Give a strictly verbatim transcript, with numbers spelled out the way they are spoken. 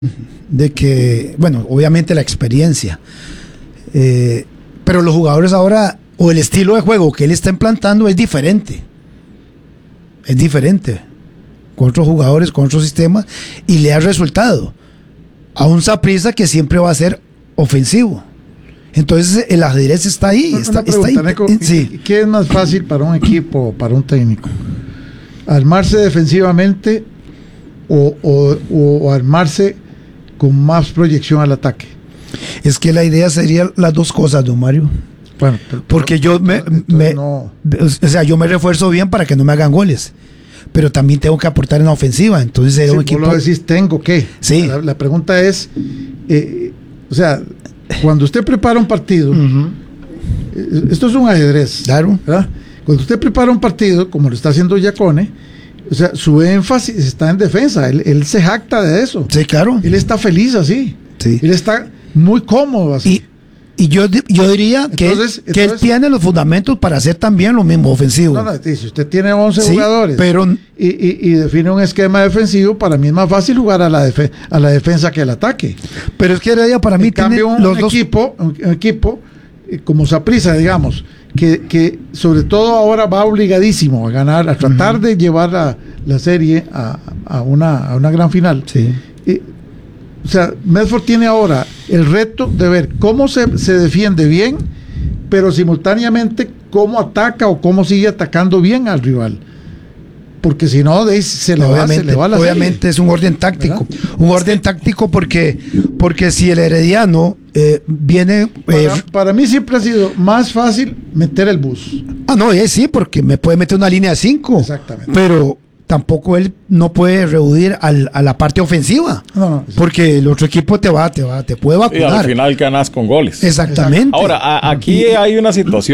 de que, bueno, obviamente la experiencia, eh, pero los jugadores ahora, o el estilo de juego que él está implantando es diferente, es diferente, con otros jugadores, con otros sistemas, y le ha resultado a un Saprissa que siempre va a ser ofensivo. Entonces el ajedrez está ahí, está, pregunta, está ahí. Neco, Sí. ¿Qué es más fácil para un equipo o para un técnico? ¿Armarse defensivamente o, o, o armarse con más proyección al ataque? Es que la idea sería las dos cosas, don Mario. Bueno, pero, porque yo me, me no. o sea, yo me refuerzo bien para que no me hagan goles, pero también tengo que aportar en la ofensiva. Entonces sería sí, un equipo. Vos lo decís, tengo que. Sí. La, la pregunta es, eh, o sea, cuando usted prepara un partido, Uh-huh. eh, esto es un ajedrez, Claro. ¿verdad? Cuando usted prepara un partido, como lo está haciendo Giacone, o sea, su énfasis está en defensa. Él, él se jacta de eso. Sí, claro. Él está feliz así. Sí. Él está muy cómodo así. Y, y yo, yo diría que, Entonces- que entonces- él tiene los fundamentos para hacer también lo mismo ofensivo. No, no, si usted tiene once Sí, jugadores pero- y, y, y define un esquema defensivo, para mí es más fácil jugar a la, defe- a la defensa que al ataque. Pero es que Heredia para mí En tiene cambio, un, los dos. equipo, un, un equipo eh, como Saprissa, digamos, que, que sobre todo ahora va obligadísimo a ganar, a tratar uh-huh. de llevar a, la serie a, a, una, a una gran final. Sí. Y, o sea, Medford tiene ahora el reto de ver cómo se, se defiende bien, pero simultáneamente cómo ataca o cómo sigue atacando bien al rival. Porque si no, de ahí se le, va, se le va la obviamente serie. Es un orden táctico. ¿Verdad? Un orden sí. táctico porque, porque si el Herediano eh, viene... Para, eh, para mí siempre ha sido más fácil meter el bus. Ah, no, eh, sí, porque me puede meter una línea de cinco. Exactamente. Pero tampoco él no puede rehuir al, a la parte ofensiva. No, no, sí. Porque el otro equipo te va, te va, te puede vacunar. Y al final ganas con goles. Exactamente. Ahora, a, aquí hay una situación.